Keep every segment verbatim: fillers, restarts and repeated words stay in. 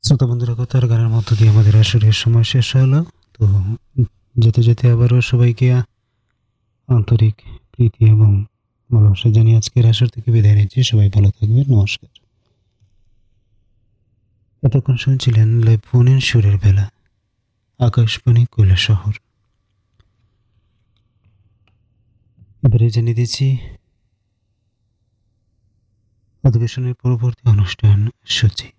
শ্রোতা বন্ধুরা, কথার গানের মধ্য দিয়ে আমাদের আসরের সময় শেষ হলো। তো যেতে যেতে আবারও সবাইকে আন্তরিক প্রীতি এবং ভালোবাসা জানিয়ে আজকের আসর থেকে বিদায় নিচ্ছি। সবাই ভালো থাকবেন, নমস্কার। এতক্ষণ শুনছিলেন লাইভ ফোন ইন সুরের বেলা, আকাশবাণী কৈলাসহর। এবারে জানিয়ে দিচ্ছি অধিবেশনের পরবর্তী অনুষ্ঠান সূচি।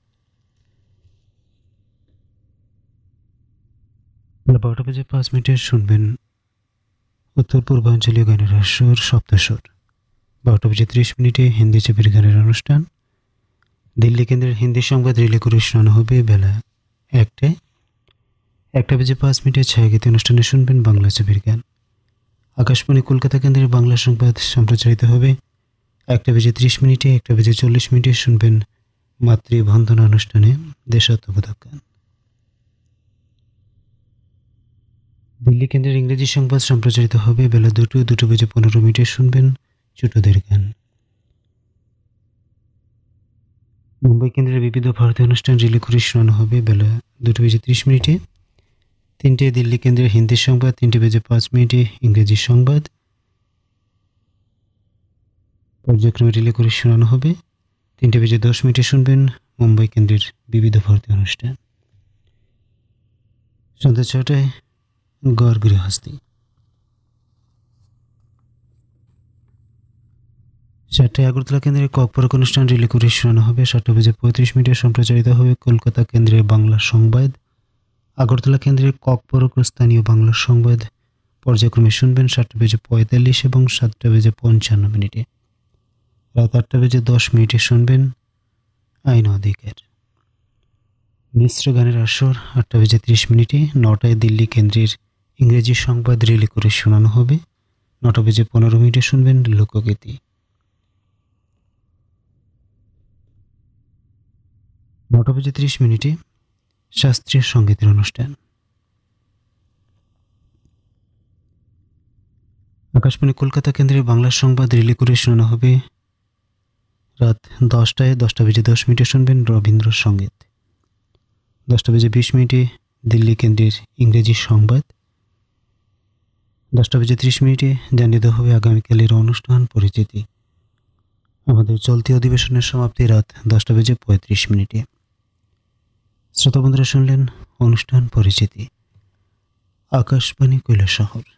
বারোটা বেজে পাঁচ মিনিটে শুনবেন উত্তর পূর্বাঞ্চলীয় গানের আসর সপ্তস্বর। বারোটা বেজে ত্রিশ মিনিটে হিন্দি চেপের গানের অনুষ্ঠান। দিল্লি কেন্দ্রের হিন্দি সংবাদ রিলে করে শোনানো হবে বেলা একটায়। একটা বেজে পাঁচ মিনিটে ছায়াগীত অনুষ্ঠানে শুনবেন বাংলা চেপের গান। আকাশবাণী কলকাতা কেন্দ্রের বাংলা সংবাদ সম্প্রচারিত হবে একটা বেজে ত্রিশ মিনিটে। একটা বেজে চল্লিশ মিনিটে শুনবেন মাতৃবন্ধনা অনুষ্ঠানে দেশাত্মবোধক গান। দিল্লি কেন্দ্রের ইংরেজি সংবাদ সম্প্রচারিত হবে বেলা দুটো দুটো বেজে পনেরো মিনিটে শুনবেন ছোটদের গান। মুম্বাই কেন্দ্রের বিবিধ ভারতীয় অনুষ্ঠান রিলে করে শোনানো হবে বেলা দুটো বেজে ত্রিশ মিনিটে। তিনটে দিল্লি কেন্দ্রের হিন্দি সংবাদ, তিনটে বেজে পাঁচ মিনিটে ইংরেজি সংবাদ পর্যায়ক্রমে রিলে করে শোনানো হবে। তিনটে বেজে দশ মিনিটে শুনবেন মুম্বাই কেন্দ্রের বিবিধ ভারতীয় অনুষ্ঠান। সন্ধ্যা ছটায় গড় গৃহস্থী। সাতটায় আগরতলা কেন্দ্রের ককপরক অনুষ্ঠান রিলে করে শোনানো হবে। সাতটা বেজে পঁয়ত্রিশ মিনিটে সম্প্রচারিত হবে কলকাতা কেন্দ্রের বাংলা সংবাদ। আগরতলা কেন্দ্রের ককপরক স্থানীয় বাংলা সংবাদ পর্যায়ক্রমে শুনবেন সাতটা বেজে পঁয়তাল্লিশ এবং সাতটা বেজে পঞ্চান্ন মিনিটে। রাত আটটা বেজে দশ মিনিটে শুনবেন আইন অধিকার। মিশ্র গানের আসর আটটা বেজে ত্রিশ মিনিটে। নটায় দিল্লি কেন্দ্রের ইংরেজি সংবাদ রিলে করে শোনানো হবে। নটা বেজে পনেরো মিনিটে শুনবেন লোকগীতি। নটা বেজে ত্রিশ মিনিটে শাস্ত্রীয় সঙ্গীতের অনুষ্ঠান। আকাশবাণী কলকাতা কেন্দ্রের বাংলা সংবাদ রিলে করে শোনানো হবে রাত দশটায়। দশটা বেজে দশ মিনিটে শুনবেন রবীন্দ্র সঙ্গীত। দশটা বেজে বিশ মিনিটে দিল্লি কেন্দ্রের ইংরেজি সংবাদ। দশটা বেজে ত্রিশ মিনিটে জানিয়ে দেওয়া হবে আগামীকালের অনুষ্ঠান পরিচিতি। আমাদের চলতি অধিবেশনের সমাপ্তি রাত দশটা বেজে পঁয়ত্রিশ মিনিটে। শ্রোতা বন্ধুরা, শুনলেন অনুষ্ঠান পরিচিতি, আকাশবাণী কৈলাসহর।